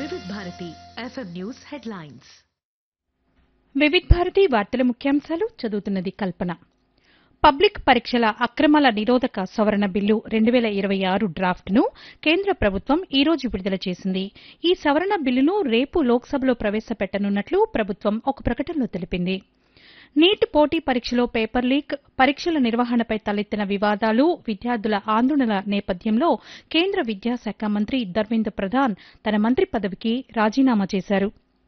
వివిధ Bharati FM news headlines. వివిధ భారతి వార్తల ముఖ్యాంశాలు చదువుతున్నది కల్పన. పబ్లిక్ పరీక్షల అక్రమాల నిరోధక సవరణ బిల్లు 2026 డ్రాఫ్ట్ను కేంద్ర ప్రభుత్వం ఈ రోజు విడుదల చేసింది. ఈ సవరణ బిల్లును రేపు లోక్సభలో ప్రవేశపెట్టనున్నట్లు ప్రభుత్వం ఒక ప్రకటనలో తెలిపింది. నీట్ పోటీ పరీక్షలో పేపర్ లీక్, పరీక్షల నిర్వహణపై తలెత్తిన వివాదాలు, విద్యార్థుల ఆందోళనల నేపథ్యంలో కేంద్ర విద్యాశాఖ మంత్రి ధర్మేంద్ర ప్రధాన్ తన మంత్రి పదవికి రాజీనామా చేశారు.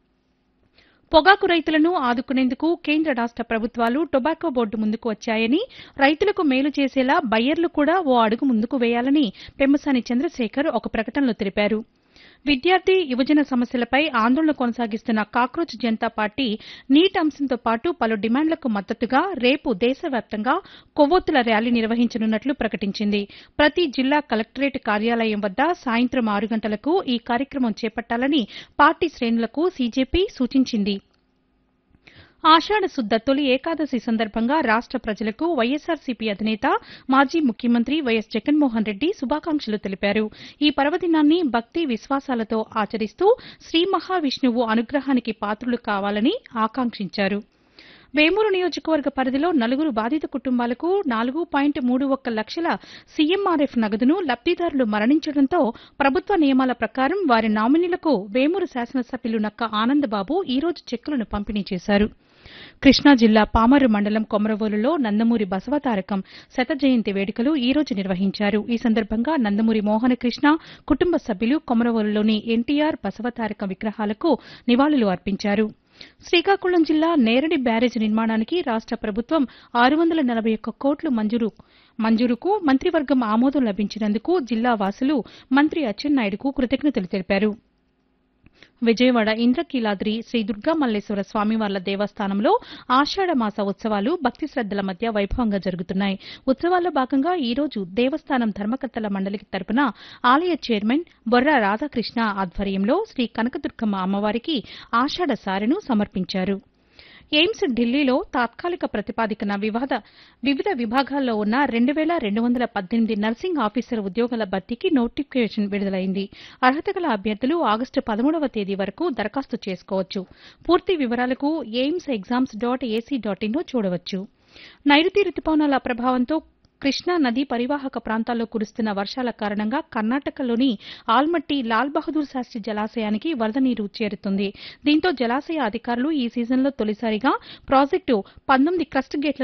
పొగాకు రైతులను ఆదుకునేందుకు కేంద్ర రాష్ట ప్రభుత్వాలు టొబాకో బోర్డు ముందుకు వచ్చాయని, రైతులకు మేలు చేసేలా బయ్యర్లు కూడా ఓ అడుగు ముందుకు వేయాలని పెమ్మసాని చంద్రశేఖర్ ఒక ప్రకటనలో తెలిపారు. విద్యార్థి, యువజన సమస్యలపై ఆందోళన కొనసాగిస్తున్న కాక్రోచ్ జనతా పార్టీ నీట్ అంశంతో పాటు పలు డిమాండ్లకు మద్దతుగా రేపు దేశవ్యాప్తంగా కొవ్వొత్తుల ర్యాలీ నిర్వహించనున్నట్లు ప్రకటించింది. ప్రతి జిల్లా కలెక్టరేట్ కార్యాలయం వద్ద సాయంత్రం 6 గంటలకు ఈ కార్యక్రమం చేపట్టాలని పార్టీ శ్రేణులకు సీజేపీ సూచించింది. ఆషాఢ శుద్ధ తొలి ఏకాదశి సందర్భంగా రాష్ట ప్రజలకు వైఎస్సార్సీపీ అధినేత, మాజీ ముఖ్యమంత్రి వైఎస్ జగన్మోహన్ రెడ్డి శుభాకాంక్షలు తెలిపారు. ఈ పర్వదినాన్ని భక్తి విశ్వాసాలతో ఆచరిస్తూ శ్రీ మహావిష్ణువు అనుగ్రహానికి పాత్రులు కావాలని ఆకాంక్షించారు. వేమూరు నియోజకవర్గ పరిధిలో 4 బాధిత కుటుంబాలకు 4.31 లక్షల సీఎంఆర్ఎఫ్ నగదును లబ్దిదారులు మరణించడంతో ప్రభుత్వ నియమాల ప్రకారం వారి నామినీలకు వేమూరు శాసనసభ్యులు నక్క ఆనందబాబు ఈ రోజు చెక్కులను పంపిణీ చేశారు. కృష్ణా జిల్లా పామర్రు మండలం కొమరవోలులో నందమూరి బసవతారకం శత జయంతి వేడుకలు ఈ రోజు నిర్వహించారు. ఈ సందర్భంగా నందమూరి మోహనకృష్ణ కుటుంబ సభ్యులు కొమరవోలులోని ఎన్టీఆర్, బసవతారకం విగ్రహాలకు నివాళులు అర్పించారు. శ్రీకాకుళం జిల్లా నేరడి బ్యారేజీ నిర్మాణానికి రాష్ట ప్రభుత్వం 641 కోట్లు మంజూరుకు మంత్రివర్గం ఆమోదం లభించినందుకు జిల్లా వాసులు మంత్రి అచ్చెన్నాయుడుకు కృతజ్ఞతలు తెలిపారు. విజయవాడ ఇంద్రకీలాద్రి శ్రీ దుర్గామల్లేశ్వర స్వామివార్ల దేవస్థానంలో ఆషాఢమాస ఉత్సవాలు భక్తి శ్రద్దల మధ్య వైభవంగా జరుగుతున్నాయి. ఉత్సవాల్లో భాగంగా ఈ రోజు దేవస్థానం ధర్మకర్తల మండలి తరపున ఆలయ చైర్మన్ బొర్రా రాధాకృష్ణ ఆధ్వర్యంలో శ్రీ కనకదుర్గమ్మ అమ్మవారికి ఆషాఢ సారెను సమర్పించారు. ఎయిమ్స్ ఢిల్లీలో తాత్కాలిక ప్రతిపాదికన వివిధ విభాగాల్లో ఉన్న 2218 నర్సింగ్ ఆఫీసర్ ఉద్యోగాల భర్తీకి నోటిఫికేషన్ విడుదలైంది. అర్హత గల అభ్యర్థులు ఆగస్టు 13వ తేదీ వరకు దరఖాస్తు చేసుకోవచ్చు. పూర్తి వివరాలకు aimsexams.ac.in చూడవచ్చు. నైరుతి రుతుపవనాల ప్రభావంతో కృష్ణా నదీ పరివాహక ప్రాంతాల్లో కురుస్తున్న వర్షాల కారణంగా కర్ణాటకలోని ఆల్మట్టి లాల్ బహదూర్ శాస్త్రి జలాశయానికి వరద నీరు చేరుతుంది. దీంతో జలాశయ అధికారులు ఈ సీజన్లో తొలిసారిగా ప్రాజెక్టు 19 క్రస్ట్ గేట్ల